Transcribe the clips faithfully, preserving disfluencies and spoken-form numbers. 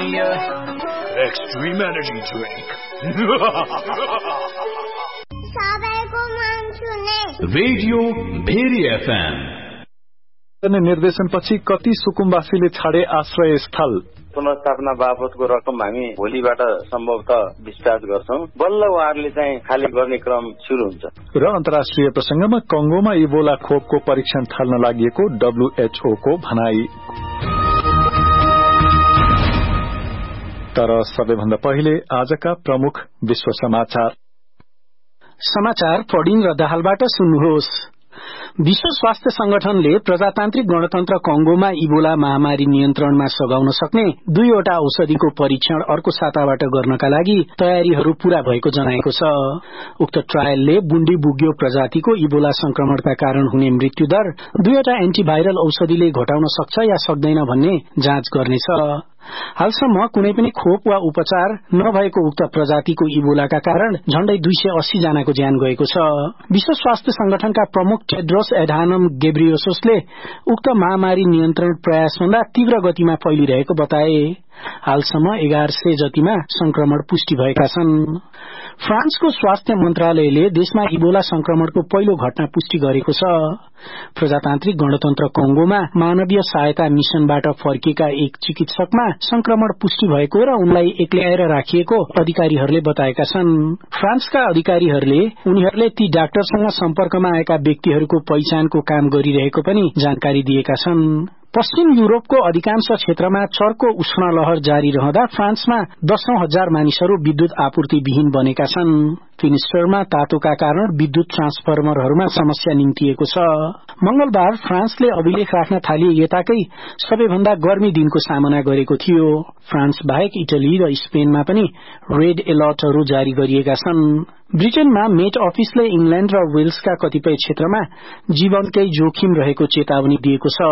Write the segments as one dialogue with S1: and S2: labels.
S1: Mania Extreme Energy Drink. Radio Bheri F M.
S2: निर्देशनपछि कति सुकुम्बासीले छाडे आश्रय स्थल।
S3: पुनर्स्थापना बापतको रकम हामी भोलिबाट सम्भवतः डिस्चार्ज गर्छौं। बल्ल उहाँहरूले चाहिँ खाली गर्ने क्रम सुरु हुन्छ।
S2: र अन्तर्राष्ट्रिय प्रसंगमा कंगोमा इबोला खोपको परीक्षण थाल्न लागि डब्ल्यूएचओ को भनाई। तर सबैभन्दा पहिले आजका प्रमुख विश्व समाचार
S4: समाचार फडिङ र दाहालबाट सुन्नुहोस्। विश्व स्वास्थ्य संगठनले प्रजातान्त्रिक गणतन्त्र कंगोमा इबोला महामारी नियन्त्रणमा सघाउन सक्ने दुईवटा औषधिको परीक्षण अर्को साताबाट गर्नका लागि तयारीहरू पूरा भएको जनाएको छ। उक्त ट्रायलले बुण्डी बुग्यो प्रजातिको इबोला संक्रमणका कारण हुने मृत्युदर दुईवटा एन्टिभाइरल औषधिले घटाउन सक्छ या सक्दैन भन्ने जाँच गर्नेछ। हालसम्म कुनै पनि खोप वा उपचार नभएको उक्त प्रजातिको इबोलाका कारण झण्डै दुई सय अस्सी जनाको ज्यान गएको छ। विश्व स्वास्थ्य संगठनका प्रमुख टेड्रोस एडानम गेब्रियोससले उक्त महामारी नियन्त्रण प्रयासभन्दा तीव्र गतिमा फैलिरहेको बताए। हालसम्म एघार सय जतिमा संक्रमण पुष्टि भएका छन्। फ्रान्सको स्वास्थ्य मन्त्रालयले देशमा इबोला संक्रमणको पहिलो घटना पुष्टि गरेको छ। प्रजातान्त्रिक गणतन्त्र कंगोमा मानवीय सहायता मिशनबाट फर्किएका एक चिकित्सकमा संक्रमण पुष्टि भएको र उनलाई एक्ल्याएर राखिएको अधिकारीहरूले बताएका छन्। फ्रान्सका अधिकारीहरूले उनीहरूले ती डाक्टरसँग सम्पर्कमा आएका व्यक्तिहरूको पहिचानको काम गरिरहेको पनि जानकारी दिएका छन्। पश्चिम युरोपको अधिकांश क्षेत्रमा चर्को उष्ण लहर जारी रहँदा फ्रान्समा दशौं हजार मानिसहरू विद्युत आपूर्ति विहीन बनेका छन्। फिनिस्टरमा तातोका कारण विद्युत ट्रान्सफर्मरहरूमा समस्या निम्तिएको छ। मंगलबार फ्रान्सले अभिलेख राख्न थालिए यताकै सबैभन्दा गर्मी दिनको सामना गरेको थियो। फ्रान्स बाहेक इटली र स्पेनमा पनि रेड अलर्टहरू जारी गरिएका छन्। ब्रिटेनमा मेट अफिसले इंग्ल्याण्ड र वेल्सका कतिपय क्षेत्रमा जीवनकै जोखिम रहेको चेतावनी दिएको छ।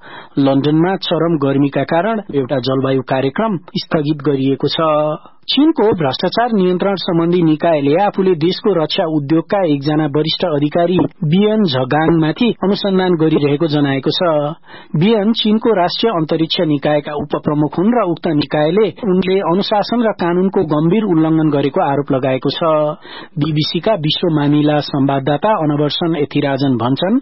S4: लन्डनमा चरम गर्मीका कारण एउटा जलवायु कार्यक्रम स्थगित गरिएको छ। चीनको भ्रष्टाचार नियन्त्रण सम्बन्धी निकायले आफूले देशको रक्षा उद्योगका एकजना वरिष्ठ अधिकारी बिएन झगाङमाथि अनुसन्धान गरिरहेको जनाएको छ। बिएन चीनको राष्ट्रिय अन्तरिक्ष निकायका उपप्रमुख हुन् र उक्त निकायले उनले अनुशासन र कानूनको गम्भीर उल्लंघन गरेको आरोप लगाएको छ। बीबीसीका विश्व मामिला संवाददाता अनवर्सन एथिराजन भन्छन्,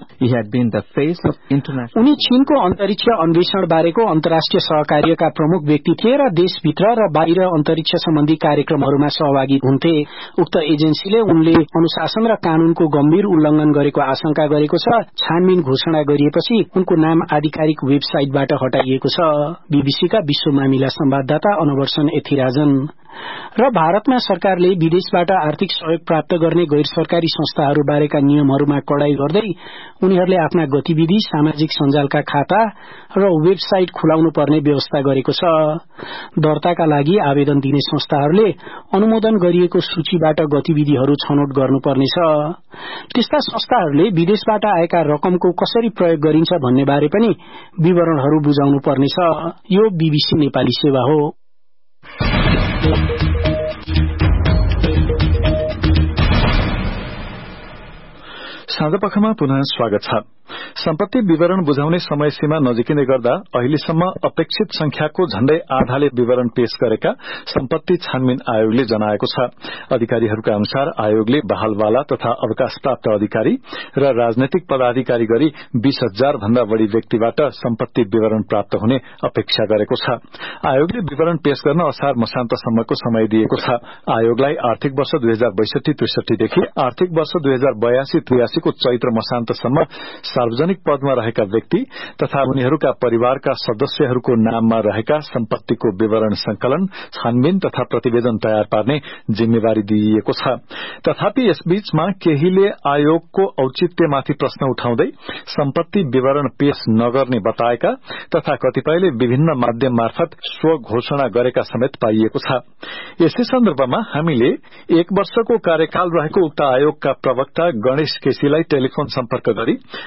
S4: उनी चीनको अन्तरिक्ष अन्वेषण बारेको अन्तर्राष्ट्रिय सहकार्यका प्रमुख व्यक्ति थिए र देशभित्र र बाहिर अन्तरिक्ष सम्बन्धी कार्यक्रमहरूमा सहभागी हुन्थे। उक्त एजेन्सीले उनले अनुशासन र कानूनको गम्भीर उल्लंघन गरेको आशंका गरेको छ। छानबिन घोषणा गरिएपछि उनको नाम आधिकारिक वेबसाइटबाट हटाइएको छ। बीबीसीका विश्व मामिला संवाददाता अनवर्सन एथिराजन। र भारतमा सरकारले विदेशबाट आर्थिक सहयोग प्राप्त गर्ने गैर सरकारी संस्थाहरूबारेका नियमहरूमा कडाई गर्दै उनीहरूले आफ्ना गतिविधि, सामाजिक सञ्जालका खाता र वेबसाइट खुलाउनु पर्ने व्यवस्था गरेको छ। दर्ताका लागि आवेदन दिने संस्थाहरूले अनुमोदन गरिएको सूचीबाट गतिविधिहरू छनौट गर्नुपर्नेछ। त्यस्ता संस्थाहरूले विदेशबाट आएका रकमको कसरी प्रयोग गरिन्छ भन्ने बारे पनि विवरणहरू बुझाउनु पर्नेछ। यो बीबीसी नेपाली सेवा हो।
S2: साँझपखमा पुनः स्वागत छ। सम्पत्ति विवरण बुझाउने समय सीमा नजिकिँदै गर्दा अहिलेसम्म अपेक्षित संख्याको झण्डै आधाले विवरण पेश गरेका सम्पत्ति छानबिन आयोगले जनाएको छ। अधिकारीहरूका अनुसार आयोगले बहालवाला तथा अवकाश प्राप्त अधिकारी र राजनैतिक पदाधिकारी गरी बीस हजार भन्दा बढ़ी व्यक्तिबाट सम्पत्ति विवरण प्राप्त हुने अपेक्षा गरेको छ। आयोगले विवरण पेश गर्न असार मसान्तसम्मको समय दिएको छ। आयोगलाई आर्थिक वर्ष दुई हजार बैसठी त्रिसठीदेखि आर्थिक वर्ष दुई हजार बयासी त्रियासीको चैत्र मसान्तसम्म सार्वजनिक पदमा रहेका व्यक्ति तथा उनीहरूका परिवारका सदस्यहरूको नाममा रहेका सम्पत्तिको विवरण संकलन, छानबिन तथा प्रतिवेदन तयार पार्ने जिम्मेवारी दिइएको छ। तथापि यसबीचमा केहीले आयोगको औचित्यमाथि प्रश्न उठाउँदै सम्पत्ति विवरण पेश नगर्ने बताएका तथा कतिपयले विभिन्न माध्यम मार्फत स्व घोषणा गरेका समेत पाइएको छ। यसै सन्दर्भमा हामीले एक वर्षको कार्यकाल रहेको उक्त आयोगका प्रवक्ता गणेश केसीलाई टेलिफोन सम्पर्क गरी हालसम्म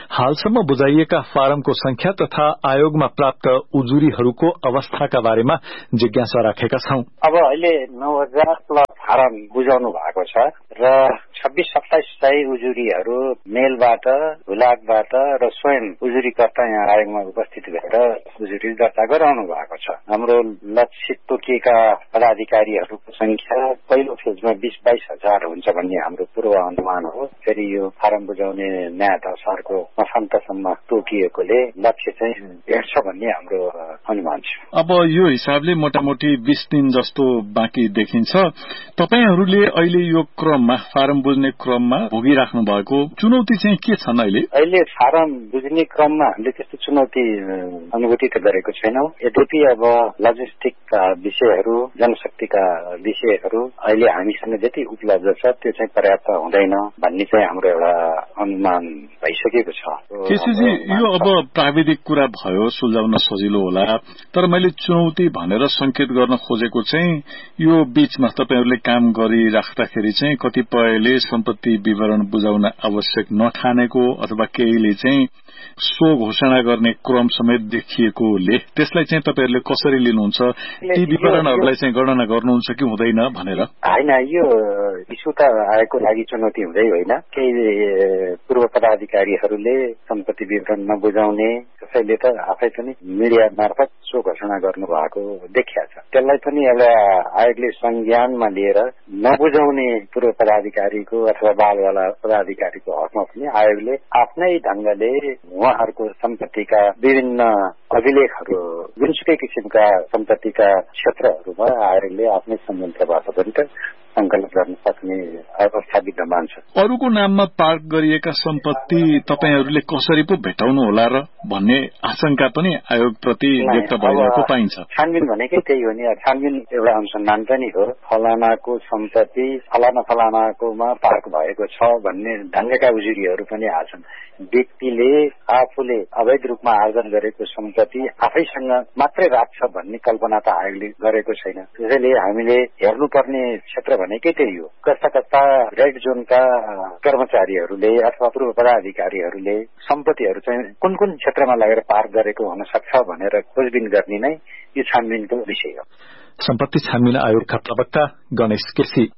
S2: अहिलेसम्म बुझाइएका फारमको संख्या तथा आयोगमा प्राप्त उजुरीहरूको अवस्थाका बारेमा जिज्ञासा राखेका छौं।
S5: अब अहिले नौ हजार प्लस फारम बुझाउनु भएको छ र छब्बीस सत्ताइस सय उजुरीहरू मेलबाट, हुलाकबाट र स्वयं उजुरीकर्ता यहाँ आयोगमा उपस्थित भएर उजुरी दर्ता गराउनु भएको छ। हाम्रो लक्षित तोकिएका पदाधिकारीहरूको संख्या पहिलो फेजमा बीस बाइस हजार हुन्छ भन्ने हाम्रो पूर्व अनुमान हो। फेरि यो फारम बुझाउने नयाँ दशहरुको मसान्तसम्म तोकिएकोले लक्ष्य चाहिँ भेट्छ भन्ने हाम्रो अनुमान छ।
S2: अब यो हिसाबले मोटामोटी बीस दिन जस्तो बाँकी देखिन्छ। तपाईहरूले अहिले यो क्रममा फारम बुझ्ने क्रममा भोगिराख्नु भएको चुनौती चाहिँ के छन्? अहिले
S5: अहिले फारम बुझ्ने क्रममा हामीले त्यस्तो चुनौती अनुभूति त गरेको छैनौं। यद्यपि अब लजिस्टिकका विषयहरू, जनशक्तिका विषयहरू अहिले हामीसँग जति उपलब्ध छ त्यो चाहिँ पर्याप्त हुँदैन भन्ने चाहिँ हाम्रो एउटा अनुमान भइसकेको छ।
S2: केसीजी, यो अब प्राविधिक कुरा भयो, सुल्झाउन सजिलो होला, तर मैले चुनौती भनेर संकेत गर्न खोजेको चाहिँ यो बीचमा तपाईहरूले काम गरिराख्दाखेरि चाहिँ कतिपयले सम्पत्ति विवरण बुझाउन आवश्यक नठानेको अथवा केहीले चाहिँ सो घोषणा गर्ने क्रम समेत देखिएकोले त्यसलाई चाहिँ तपाईहरूले कसरी लिनुहुन्छ? ती विवरणहरूलाई चाहिँ गणना गर्नुहुन्छ कि हुँदैन भनेर?
S5: होइन, यो इस्यु त आएको लागि चुनौती हुँदै होइन। केही पूर्व पदाधिकारीहरूले सम्पत्ति विवरण नबुझाउने, कसैले त आफै पनि मिडिया मार्फत सो घोषणा गर्नु भएको देखिया छ। त्यसलाई पनि एउटा आयोगले संज्ञानमा लिएर नबुझाउने पूर्व पदाधिकारीको अथवा बालवाला पदाधिकारीको हकमा पनि आयोगले आफ्नै ढंगले उहाँहरूको सम्पत्तिका विभिन्न अभिलेखहरू, जुनसुकै किसिमका सम्पत्तिका क्षेत्रहरूमा आयोगले आफ्नै संयन्त्रबाट पनि त संकलन गर्न सक्ने अवस्था विद्यमान छ।
S2: अरूको नाममा पार्क गरिएका सम्पत्ति तपाईहरूले कसरी पो भेटाउनु होला र भन्ने आशंका पनि आयोगप्रति व्यक्त भइरहेको पाइन्छ।
S5: छानबिन भनेकै त्यही हो नि। छानबिन एउटा अनुसन्धान पनि हो। फलानाको सम्पत्ति फलाना फलानाकोमा पार्क भएको छ भन्ने ढंगका उजुरीहरू पनि आछन्। व्यक्तिले आफूले अवैध रूपमा आर्जन गरेको सम्पत्ति आफैसँग मात्रै राख्छ भन्ने कल्पना त आयोगले गरेको छैन। त्यसैले हामीले हेर्नुपर्ने क्षेत्र भनेकै त्यही हो। कस्ता कस्ता रेड जोनका कर्मचारीहरूले अथवा पूर्व पदाधिकारीहरूले सम्पत्तिहरू चाहिँ कुन कुन क्षेत्रमा लगेर पार्क गरेको हुन सक्छ भनेर खोजबिन गर्ने नै यो छानबिनको विषय हो।
S2: सम्पत्ति छानबिन आयोगका प्रवक्ता गणेश केसी।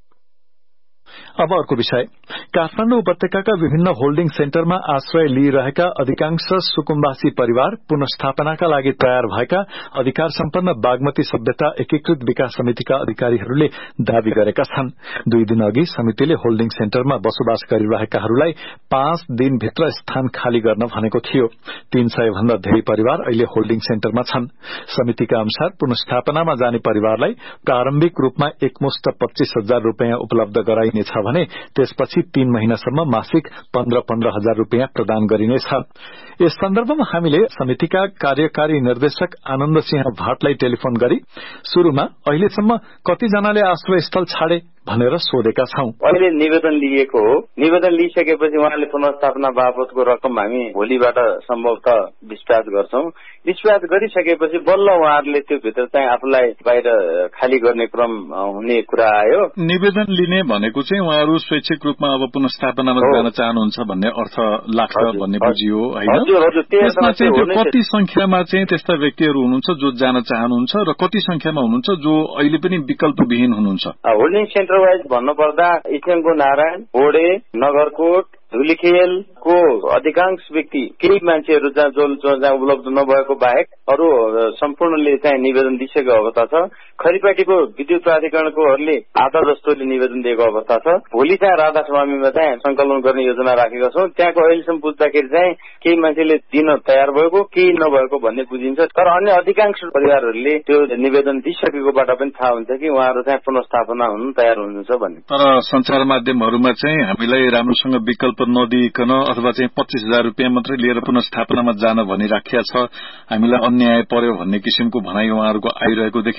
S2: अब अर्को विषय, काठमाडौँ उपत्यकाका विभिन्न होल्डिङ सेन्टरमा आश्रय लिइरहेका अधिकांश सुकुम्बासी परिवार पुनस्थापनाका लागि तयार भएका अधिकार सम्पन्न बागमती सभ्यता एकीकृत विकास समितिका अधिकारीहरूले दावी गरेका छन्। दुई दिन अघि समितिले होल्डिङ सेन्टरमा बसोबास गरिरहेकाहरूलाई पाँच दिनभित्र स्थान खाली गर्न भनेको थियो। तीन सय भन्दा धेरै परिवार अहिले होल्डिङ सेन्टरमा छन्। समितिका अनुसार पुनस्थापनामा जाने परिवारलाई प्रारम्भिक रूपमा एकमुष्ट पच्चीस हजार रूपियाँ उपलब्ध गराइने छ भने त्यसपछि तीन महिनासम्म मासिक पन्ध्र पन्ध्र हजार रूपियाँ प्रदान गरिनेछ। यस सन्दर्भमा हामीले समितिका कार्यकारी निर्देशक आनन्द सिंह भाटलाई टेलिफोन गरी शुरूमा अहिलेसम्म कतिजनाले आश्रय स्थल छाडे भनेर सोधेका छौं।
S3: अहिले निवेदन लिएको हो। निवेदन लिइसकेपछि उहाँले पुनर्स्थापना बापतको रकम हामी भोलिबाट सम्भवतः डिस्प्याच गर्छौं। डिस्प्याच गरिसकेपछि बल्ल उहाँहरूले त्यो भित्र चाहिँ आफूलाई बाहिर खाली गर्ने क्रम हुने कुरा आयो।
S2: निवेदन लिने भनेको चाहिँ उहाँहरू स्वैच्छिक रूपमा अब पुनर्स्थापनामा जान चाहनुहुन्छ भन्ने अर्थ लाग्छ भन्ने बुझियो होइन? त्यसमा चाहिँ त्यो कति संख्यामा चाहिँ त्यस्ता व्यक्तिहरू हुनुहुन्छ जो जान चाहनुहुन्छ र कति संख्यामा हुनुहुन्छ जो अहिले पनि विकल्पविहीन हुनुहुन्छ?
S3: होल्डिङ सेन्टर वाइज भन्नुपर्दा इच्छेनको नारायण, बोडे, नगरकोट, धुलीखेलको अधिकांश व्यक्ति, केही मान्छेहरू जहाँ जो जहाँ उपलब्ध नभएको बाहेक अरू सम्पूर्णले चाहिँ निवेदन दिइसकेको अवस्था छ। खरिपाटीको विद्युत प्राधिकरणकोहरूले आधा जस्तोले निवेदन दिएको अवस्था छ। भोलि चाहिँ राधास्वामीमा चाहिँ संकलन गर्ने योजना राखेका छौं। त्यहाँको अहिलेसम्म बुझ्दाखेरि चाहिँ केही मान्छेले दिन तयार भएको, केही नभएको भन्ने बुझिन्छ। तर अन्य अधिकांश परिवारहरूले त्यो निवेदन दिइसकेकोबाट पनि थाहा हुन्छ कि उहाँहरू चाहिँ पुनर्स्थापना हुन तयार हुनुहुन्छ भन्ने।
S2: तर संचार माध्यमहरूमा चाहिँ हामीलाई राम्रोसँग विकल्प नदिइकन अथवा चाहिँ पच्चीस हजार रूपियाँ मात्रै लिएर पुनर्स्थापनामा जान भनिराखिया छ, हामीलाई अन्याय पर्यो भन्ने किसिमको भनाइ उहाँहरूको आइरहेको देखिन्छ।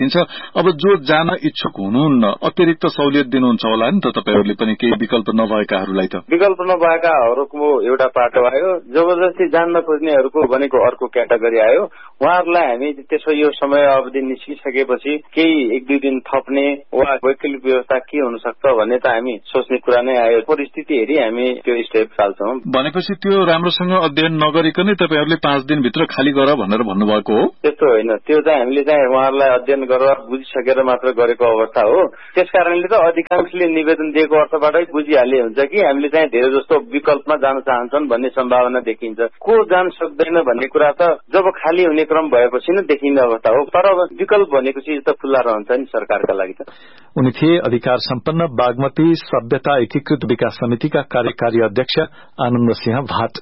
S2: अब जो जान इच्छुक हुनुहुन्न अतिरिक्त सहुलियत दिनुहुन्छ होला नि त तपाईहरूले पनि केही विकल्प नभएकाहरूलाई त
S3: विकल्प नभएकाहरूको एउटा पाटो आयो जबरजस्ती जान्न खोज्नेहरूको भनेको अर्को क्याटेगोरी आयो उहाँहरूलाई हामी त्यसो यो समय अवधि निस्किसकेपछि केही एक दुई दिन थप्ने वा वैकल्पिक व्यवस्था के हुन सक्छ भन्ने त हामी सोच्ने कुरा नै आयो परिस्थिति हेरी हामी त्यो स्टेप चाल्छौं
S2: भनेपछि त्यो राम्रोसँग अध्ययन नगरिकनै तपाईहरूले पाँच दिनभित्र खाली गर भनेर भन्नुभएको हो
S3: त्यस्तो होइन त्यो चाहिँ हामीले चाहिँ उहाँहरूलाई अध्ययन गरेर बुझिसकेर मात्र गरेको अवस्था हो त्यसकारणले त अधिकांशले निवेदन दिएको अर्थबाटै बुझिहाले हुन्छ कि हामीले चाहिँ धेरै जस्तो विकल्पमा जान चाहन्छन् भन्ने सम्भावना देखिन्छ को जान सक्दैन भन्ने कुरा त जब खाली हुने क्रम भएपछि नै देखिने अवस्था हो तर विकल्प भनेको चिज त खुल्ला रहन्छ नि सरकारका लागि त
S2: उनी थिए अधिकार सम्पन्न बागमती सभ्यता एकीकृत विकास समितिका कार्यकारी अध्यक्ष आनन्द सिंह भाट।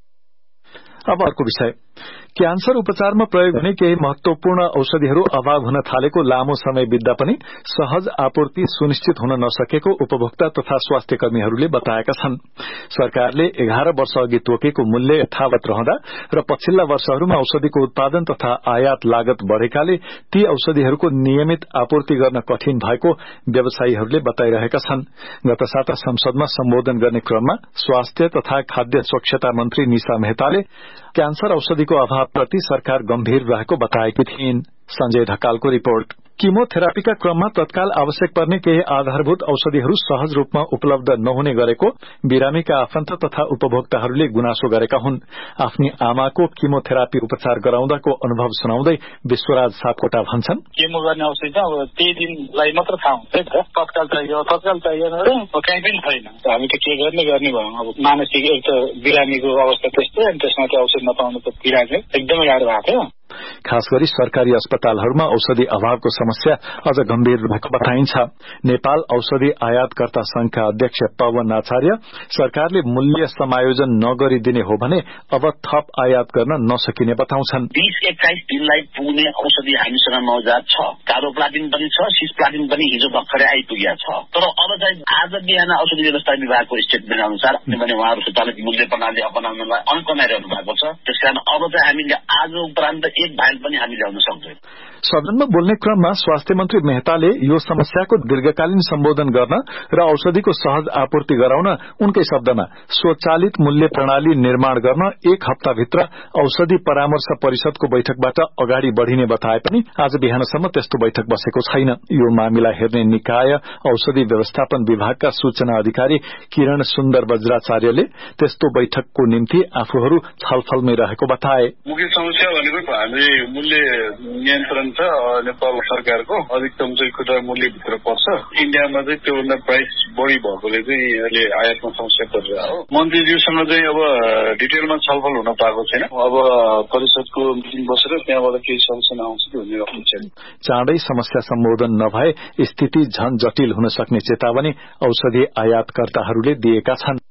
S2: अब अर्को विषय क्यान्सर उपचारमा प्रयोग हुने केही महत्वपूर्ण औषधिहरू अभाव हुन थालेको लामो समय बित्दा पनि सहज आपूर्ति सुनिश्चित हुन नसकेको उपभोक्ता तथा स्वास्थ्य कर्मीहरूले बताएका छन्। सरकारले एघार वर्ष अघि तोकेको मूल्य यथावत रहँदा र पछिल्ला वर्षहरूमा औषधिको उत्पादन तथा आयात लागत बढ़ेकाले ती औषधिहरूको नियमित आपूर्ति गर्न कठिन भएको व्यवसायीहरूले बताइरहेका छन्। गत साता संसदमा सम्बोधन गर्ने क्रममा स्वास्थ्य तथा खाद्य स्वच्छता मन्त्री निशा मेहताले क्यान्सर औषधिको अभावप्रति सरकार गम्भीर रहेको बताएकी थिइन्। संजय ढकालको रिपोर्ट। किमोथेरापीका क्रममा तत्काल आवश्यक पर्ने केही आधारभूत औषधिहरू सहज रूपमा उपलब्ध नहुने गरेको बिरामीका आफन्त तथा उपभोक्ताहरूले गुनासो गरेका हुन्। आफ्नी आमाको किमोथेरापी उपचार गराउँदाको अनुभव सुनाउँदै विश्वराज सापकोटा भन्छन्
S6: केमो गर्ने औषधि चाहिँ अब त्यही दिनलाई मात्र थाहा हुन्छ तत्काल चाहियो तत्काल चाहियो कहीँ पनि छैन हामी त के गर्ने गर्ने भयौँ। अब मानसिक एक त बिरामीको अवस्था त्यस्तै अनि त्यसमा त्यो औषधि नपाउनु त पीडा चाहिँ एकदमै गाह्रो भएको थियो।
S2: खास गरी सरकारी अस्पतालहरूमा औषधि अभावको समस्या अझ गम्भीर रहेको बताइन्छ। नेपाल औषधि आयातकर्ता संघका अध्यक्ष पवन आचार्य सरकारले मूल्य समायोजन नगरिदिने हो भने अब थप आयात गर्न नसकिने बताउँछन्।
S7: बीस एक्काइस दिनलाई पुग्ने औषधि हामीसँग नवजात छ, कार्बोप्लाटिन पनि छ, सिस्प्लाटिन पनि हिजो भर्खरै आइपुगेको छ। तर अब चाहिँ आज बिहान औषधि व्यवस्था विभागको स्टेटमेन्ट अनुसार किनभने उहाँहरू सञ्चालक मूल्य प्रणाली अपनाउनलाई अन्कमाइरहनु भएको छ। त्यसकारण अब चाहिँ हामीले आज उपरान्त एक भाइल पनि हामी ल्याउन सक्छौं।
S2: सदनमा बोल्ने क्रममा स्वास्थ्य मन्त्री मेहताले यो समस्याको दीर्घकालीन सम्बोधन गर्न र औषधिको सहज आपूर्ति गराउन उनकै शब्दमा स्वचालित मूल्य प्रणाली निर्माण गर्न एक हप्ताभित्र औषधि परामर्श परिषदको बैठकबाट अगाडि बढ़िने बताए पनि आज बिहानसम्म त्यस्तो बैठक बसेको छैन। यो मामिला हेर्ने निकाय औषधि व्यवस्थापन विभागका सूचना अधिकारी किरण सुन्दर वज्राचार्यले त्यस्तो बैठकको निम्ति आफूहरू छलफलमै रहेको बताए।
S6: मुख्य समस्या भनेको हामी मूल्य नियन्त्रण छ नेपाल सरकारको अधिकतम चाहिँ खुद्रा मूल्यभित्र पर्छ। इन्डियामा चाहिँ त्योभन्दा प्राइस बढी भएकोले चाहिँ अहिले आयातमा समस्या परिरहेको हो। मन्त्रीज्यूसँग चाहिँ अब डिटेलमा छलफल हुन पाएको छैन। अब परिषदको मिटिङ बसेर त्यहाँबाट केही सल्युसन आउँछ भन्ने अपेक्षा छ।
S2: चाँडै समस्या सम्बोधन नभए स्थिति झन जटिल हुन सक्ने चेतावनी औषधि आयातकर्ताहरूले दिएका छन्।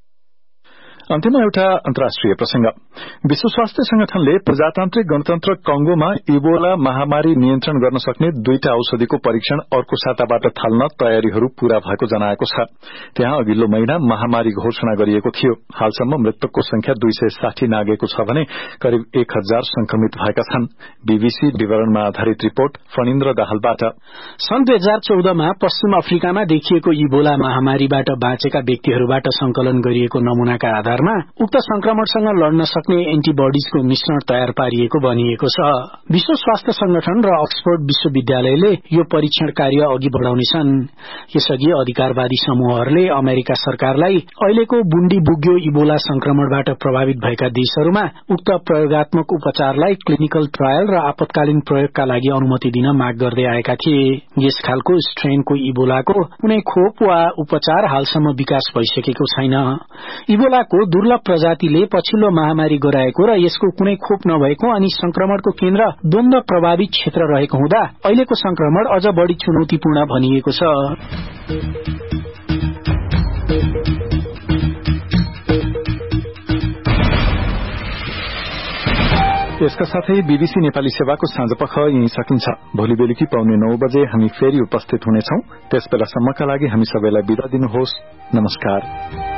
S2: अन्त्यमा एउटा अन्तर्राष्ट्रिय प्रसंग। विश्व स्वास्थ्य संगठनले प्रजातान्त्रिक गणतन्त्र कंगोमा इबोला महामारी नियन्त्रण गर्न सक्ने दुईटा औषधिको परीक्षण अर्को साताबाट थाल्न तयारीहरू पूरा भएको जनाएको छ। त्यहाँ अघिल्लो महिना महामारी घोषणा गरिएको थियो। हालसम्म मृतकको संख्या दुई सय साठी नागेको छ भने करिब एक हजार संक्रमित भएका छन्। बीबीसी विवरणमा आधारित रिपोर्ट फणिन्द्र दाहालबाट।
S4: सन् दुई हजार चौधमा पश्चिम अफ्रिकामा देखिएको इबोला महामारीबाट बाँचेका व्यक्तिहरूबाट संकलन गरिएको नमूनाका आधार उक्त संक्रमणसँग लड्न सक्ने एन्टीबडीजको मिश्रण तयार पारिएको भनिएको छ। विश्व स्वास्थ्य संगठन र अक्सफोर्ड विश्वविद्यालयले यो परीक्षण कार्य अघि बढ़ाउनेछन्। यसअघि अधिकारवादी समूहहरूले अमेरिका सरकारलाई अहिलेको बुण्डी बुग्यो इबोला संक्रमणबाट प्रभावित भएका देशहरूमा उक्त प्रयोगात्मक उपचारलाई क्लिनिकल ट्रायल र आपतकालीन प्रयोगका लागि अनुमति दिन माग गर्दै आएका थिए। यस खालको स्ट्रेनको इबोलाको कुनै खोप वा उपचार हालसम्म विकास भइसकेको छैन। इबोलाको दुर्लभ प्रजातिले पछिल्लो महामारी गराएको र यसको कुनै खोप नभएको अनि संक्रमणको केन्द्र द्वन्द्व प्रभावित क्षेत्र रहेको हुँदा अहिलेको संक्रमण अझ बढ़ी चुनौतीपूर्ण भनिएको छ।
S2: यसका साथै बीबीसी नेपाली सेवाको साँझपख यही सकिन्छ। भोलि बेलुकी पाउने नौ बजे हामी फेरि उपस्थित हुनेछौं। त्यसबेलासम्मका लागि हामी सबैलाई बिदा दिनुहोस्। नमस्कार।